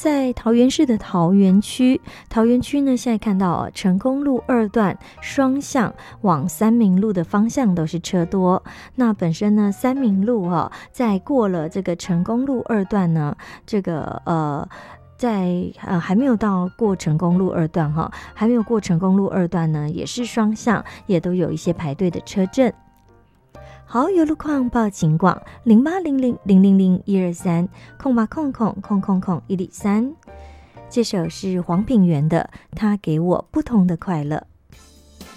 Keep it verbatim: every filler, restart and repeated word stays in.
在桃园市的桃园区，桃园区呢，现在看到、哦、成功路二段双向往三民路的方向都是车多。那本身呢，三民路哦，在过了这个成功路二段呢，这个呃。在呃还没有到过成功路二段哈，还没有过成功路二段呢，也是双向，也都有一些排队的车阵。好，有路况报警广零八零零零零零一二三空八空空空空空一里三。这首是黄品源的《他给我不同的快乐》。